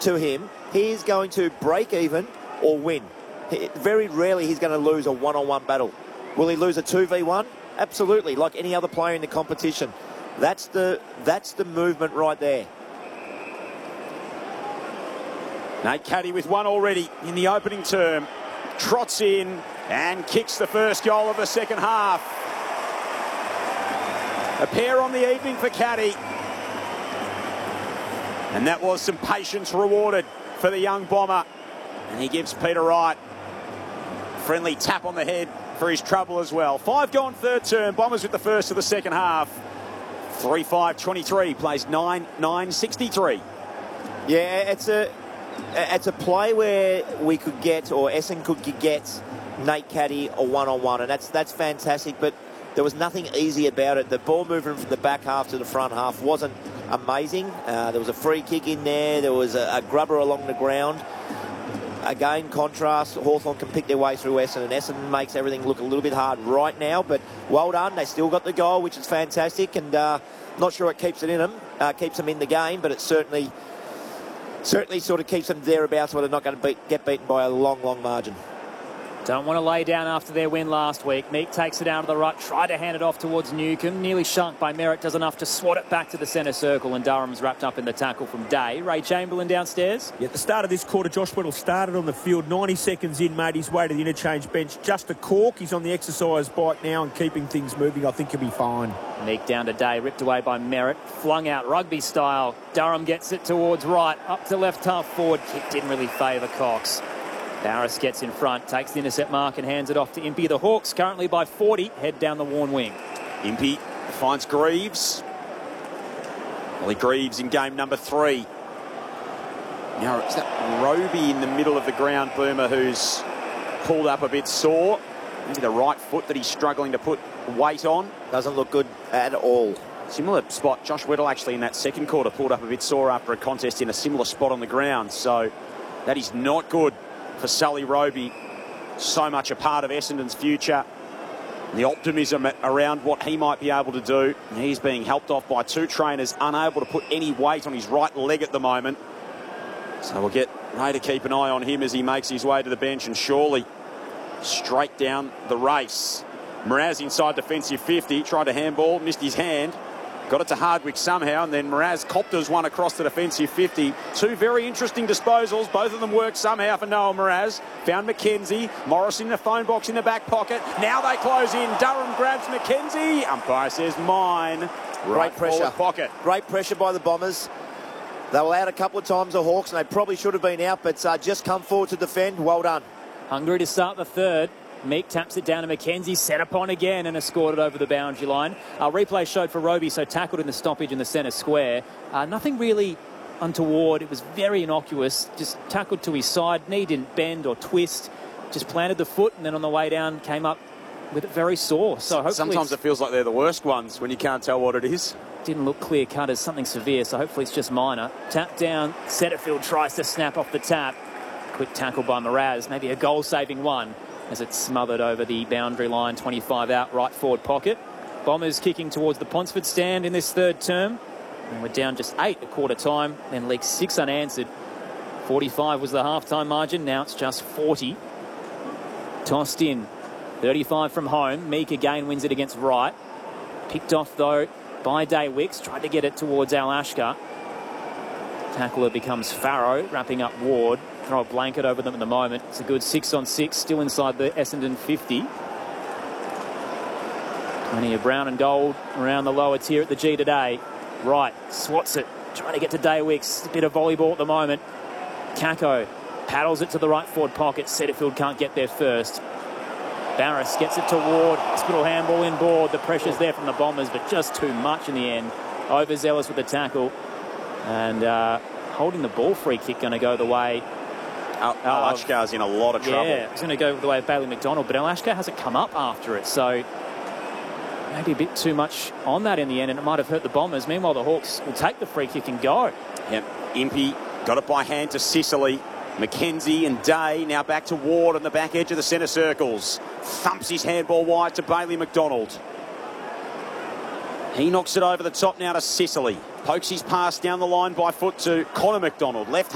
to him, he's going to break even or win. Very rarely he's going to lose a one-on-one battle. Will he lose a 2v1? Absolutely, like any other player in the competition. That's the movement right there. Nate Caddy with one already in the opening term. Trots in and kicks the first goal of the second half. A pair on the evening for Caddy. And that was some patience rewarded for the young bomber. And he gives Peter Wright a friendly tap on the head for his trouble as well. 5 gone third term. Bombers with the first of the second half. 3-5-23 plays 9-9-63. Yeah, it's a play where we could get, or Essendon could get Nate Caddy a one-on-one, and that's fantastic, but there was nothing easy about it. The ball movement from the back half to the front half wasn't amazing. There was a free kick in there. There was a grubber along the ground. Again, contrast, Hawthorn can pick their way through Essendon, and Essendon makes everything look a little bit hard right now, but well done. They still got the goal, which is fantastic, and not sure it keeps it in them, keeps them in the game, but it certainly sort of keeps them thereabouts where they're not going to get beaten by a long, long margin. Don't want to lay down after their win last week. Meek takes it out of the ruck, tried to hand it off towards Newcombe, nearly shunked by Merritt, does enough to swat it back to the centre circle, and Durham's wrapped up in the tackle from Day. Ray Chamberlain downstairs. Yeah, at the start of this quarter, Josh Weddle started on the field, 90 seconds in, made his way to the interchange bench. Just a cork. He's on the exercise bike now and keeping things moving. I think he'll be fine. Meek down to Day, ripped away by Merritt, flung out rugby style. Durham gets it towards right, up to left half forward. Kick didn't really favour Cox. Barris gets in front, takes the intercept mark and hands it off to Impey. The Hawks currently by 40, head down the worn wing. Impey finds Greaves. Ollie Greaves in game number 3. Now, it's that Roby in the middle of the ground, Boomer, who's pulled up a bit sore. Maybe the right foot that he's struggling to put weight on. Doesn't look good at all. Similar spot. Josh Weddle actually in that second quarter pulled up a bit sore after a contest in a similar spot on the ground. So that is not good for Sully Roby. So much a part of Essendon's future. The optimism around what he might be able to do. He's being helped off by 2 trainers, unable to put any weight on his right leg at the moment. So we'll get Ray to keep an eye on him as he makes his way to the bench, and surely straight down the race. Mraz inside defensive 50, tried to handball, missed his hand. Got it to Hardwick somehow, and then Mraz copters one across the defensive 50. 2 very interesting disposals. Both of them worked somehow for Noah Mraz. Found McKenzie. Morris in the phone box in the back pocket. Now they close in. Durham grabs McKenzie. Umpire says mine. Great pressure. Pocket. Great pressure by the Bombers. They were out a couple of times, the Hawks, and they probably should have been out, but just come forward to defend. Well done. Hungry to start the third. Meek taps it down to McKenzie, set upon again and escorted over the boundary line. Replay showed for Roby, so tackled in the stoppage in the centre square. Nothing really untoward. It was very innocuous. Just tackled to his side. Knee didn't bend or twist. Just planted the foot, and then on the way down came up with it very sore. So hopefully sometimes it feels like they're the worst ones when you can't tell what it is. Didn't look clear cut as something severe, so hopefully it's just minor. Tap down. Setterfield tries to snap off the tap. Quick tackle by Mraz. Maybe a goal-saving one, as it's smothered over the boundary line, 25 out, right forward pocket. Bombers kicking towards the Ponsford stand in this third term. And we're down just 8 at quarter time, then league 6 unanswered. 45 was the half-time margin, now it's just 40. Tossed in, 35 from home. Meek again wins it against Wright. Picked off, though, by Day Wicks. Tried to get it towards Al Ashkar. Tackler becomes Farrow, wrapping up Ward. Throw a blanket over them at the moment. It's a good 6-on-6, still inside the Essendon 50. Plenty of brown and gold around the lower tier at the G today. Wright swats it, trying to get to Day Wicks. A bit of volleyball at the moment. Kako paddles it to the right forward pocket. Setterfield can't get there first. Barris gets it to Ward. Hospital handball inboard. The pressure's there from the Bombers, but just too much in the end. Overzealous with the tackle. And holding the ball free kick going to go the way. Al Ashkar's in a lot of trouble. Yeah, it's going to go the way of Bailey McDonald, but Al Ashkar hasn't come up after it, so maybe a bit too much on that in the end, and it might have hurt the Bombers. Meanwhile, the Hawks will take the free kick and go. Yep, Impey got it by hand to Sicily. McKenzie and Day now back to Ward on the back edge of the centre circles. Thumps his handball wide to Bailey McDonald. He knocks it over the top now to Sicily. Pokes his pass down the line by foot to Connor McDonald. Left